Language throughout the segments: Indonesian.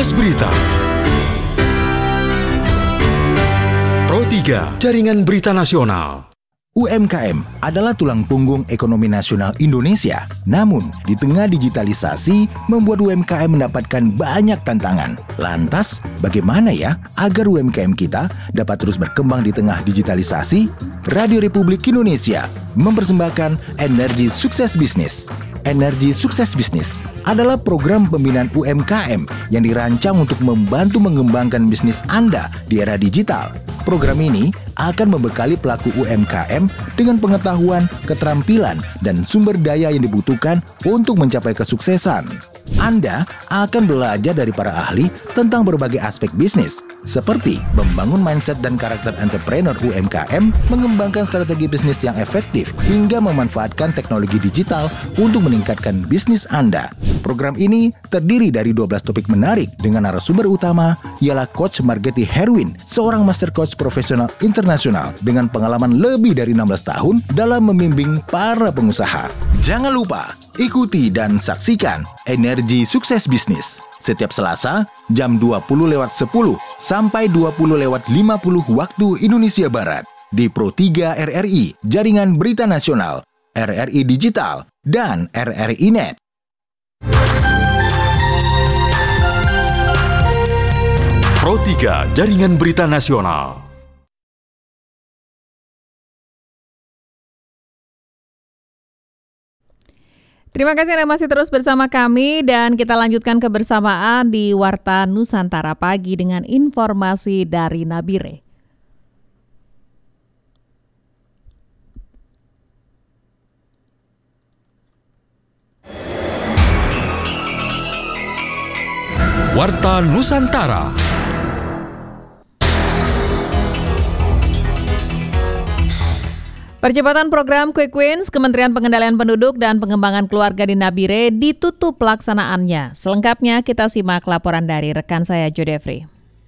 Kilas Berita. Pro 3, Jaringan Berita Nasional. UMKM adalah tulang punggung ekonomi nasional Indonesia. Namun, di tengah digitalisasi, membuat UMKM mendapatkan banyak tantangan. Lantas, bagaimana ya agar UMKM kita dapat terus berkembang di tengah digitalisasi? Radio Republik Indonesia mempersembahkan Energi Sukses Bisnis. Energi Sukses Bisnis adalah program pembinaan UMKM yang dirancang untuk membantu mengembangkan bisnis Anda di era digital. Program ini akan membekali pelaku UMKM dengan pengetahuan, keterampilan, dan sumber daya yang dibutuhkan untuk mencapai kesuksesan. Anda akan belajar dari para ahli tentang berbagai aspek bisnis, seperti membangun mindset dan karakter entrepreneur UMKM, mengembangkan strategi bisnis yang efektif, hingga memanfaatkan teknologi digital untuk meningkatkan bisnis Anda. Program ini terdiri dari 12 topik menarik dengan narasumber utama ialah Coach Margeti Herwin, seorang master coach profesional internasional dengan pengalaman lebih dari 16 tahun dalam membimbing para pengusaha. Jangan lupa, ikuti dan saksikan Energi Sukses Bisnis setiap Selasa jam 20.10 sampai 20.50 waktu Indonesia Barat di Pro 3 RRI, Jaringan Berita Nasional, RRI Digital, dan RRI Net. Pro 3, Jaringan Berita Nasional. Terima kasih Anda masih terus bersama kami dan kita lanjutkan kebersamaan di Warta Nusantara Pagi dengan informasi dari Nabire. Warta Nusantara. Percepatan program Quick Wins Kementerian Pengendalian Penduduk dan Pengembangan Keluarga di Nabire ditutup pelaksanaannya. Selengkapnya kita simak laporan dari rekan saya Jodefri.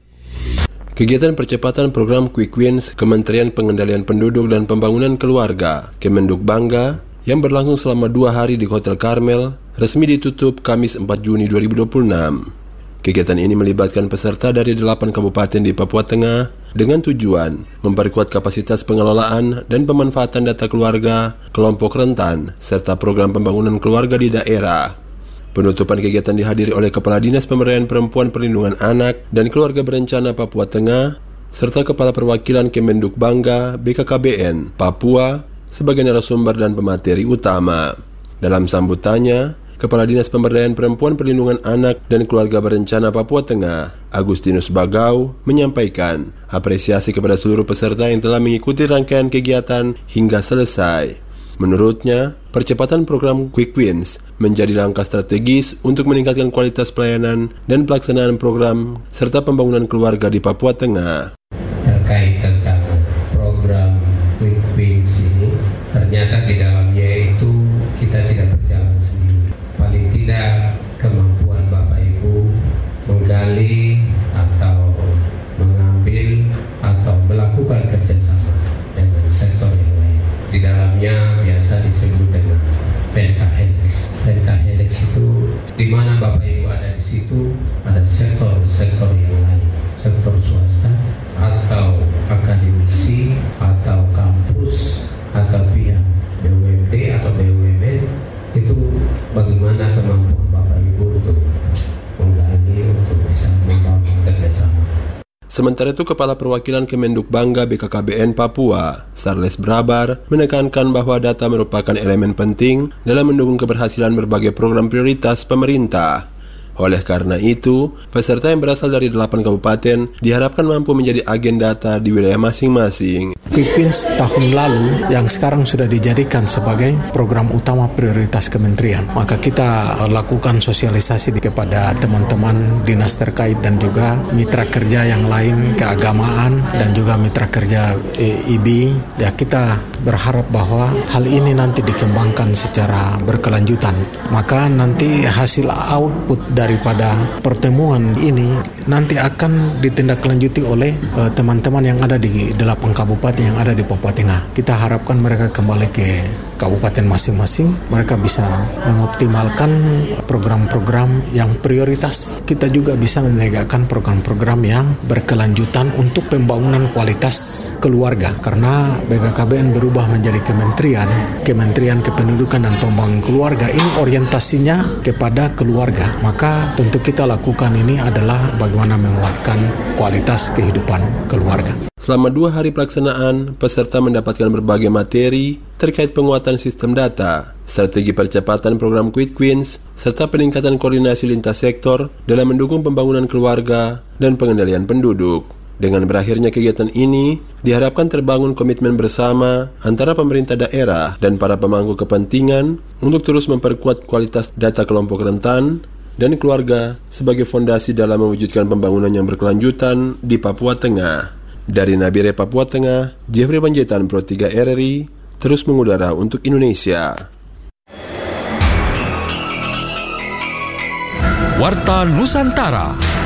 Kegiatan percepatan program Quick Wins Kementerian Pengendalian Penduduk dan Pembangunan Keluarga Kemenduk Bangga yang berlangsung selama 2 hari di Hotel Carmel resmi ditutup Kamis 4 Juni 2026. Kegiatan ini melibatkan peserta dari 8 kabupaten di Papua Tengah dengan tujuan memperkuat kapasitas pengelolaan dan pemanfaatan data keluarga, kelompok rentan, serta program pembangunan keluarga di daerah. Penutupan kegiatan dihadiri oleh Kepala Dinas Pemberdayaan Perempuan Perlindungan Anak dan Keluarga Berencana Papua Tengah, serta Kepala Perwakilan Kemenduk Bangga BKKBN Papua sebagai narasumber dan pemateri utama. Dalam sambutannya, Kepala Dinas Pemberdayaan Perempuan Perlindungan Anak dan Keluarga Berencana Papua Tengah, Agustinus Bagau, menyampaikan apresiasi kepada seluruh peserta yang telah mengikuti rangkaian kegiatan hingga selesai. Menurutnya, percepatan program Quick Wins menjadi langkah strategis untuk meningkatkan kualitas pelayanan dan pelaksanaan program serta pembangunan keluarga di Papua Tengah. Terkait tentang program Quick Wins ini, ternyata di dalamnya itu kita tidak berjalan sendiri. Paling tidak kemampuan Bapak Ibu menggali atau mengambil atau melakukan kerjasama dengan sektor yang lain. Di dalamnya biasa disebut dengan pentahelix. Pentahelix itu di mana Bapak Ibu ada di situ ada sektor-sektor yang lain, sektor swasta atau akademisi atau kampus atau pihak BUMD atau BUMN. Itu bagaimana kemampuan Bapak Ibu untuk menggali, untuk bisa membangun kerjasama. Sementara itu, Kepala Perwakilan Kemenduk Bangga BKKBN Papua, Sarles Brabar, menekankan bahwa data merupakan elemen penting dalam mendukung keberhasilan berbagai program prioritas pemerintah. Oleh karena itu, peserta yang berasal dari 8 kabupaten diharapkan mampu menjadi agen data di wilayah masing-masing. Quick Wins tahun lalu yang sekarang sudah dijadikan sebagai program utama prioritas kementerian. Maka kita lakukan sosialisasi kepada teman-teman dinas terkait dan juga mitra kerja yang lain, keagamaan dan juga mitra kerja IB. Ya, kita berharap bahwa hal ini nanti dikembangkan secara berkelanjutan. Maka nanti hasil output daripada pertemuan ini nanti akan ditindaklanjuti oleh teman-teman yang ada di 8 kabupaten yang ada di Papua Tengah. Kita harapkan mereka kembali ke kabupaten masing-masing, mereka bisa mengoptimalkan program-program yang prioritas. Kita juga bisa menegakkan program-program yang berkelanjutan untuk pembangunan kualitas keluarga, karena BKKBN berubah menjadi Kementerian Kependudukan dan Pembangunan Keluarga. Ini orientasinya kepada keluarga, maka tentu kita lakukan ini adalah bagaimana menguatkan kualitas kehidupan keluarga. Selama 2 hari pelaksanaan, peserta mendapatkan berbagai materi terkait penguatan sistem data, strategi percepatan program Quick Wins, serta peningkatan koordinasi lintas sektor dalam mendukung pembangunan keluarga dan pengendalian penduduk. Dengan berakhirnya kegiatan ini, diharapkan terbangun komitmen bersama antara pemerintah daerah dan para pemangku kepentingan untuk terus memperkuat kualitas data kelompok rentan dan keluarga sebagai fondasi dalam mewujudkan pembangunan yang berkelanjutan di Papua Tengah. Dari Nabire, Papua Tengah, Jeffrey Panjaitan, Pro 3 RRI, terus mengudara untuk Indonesia. Warta Nusantara.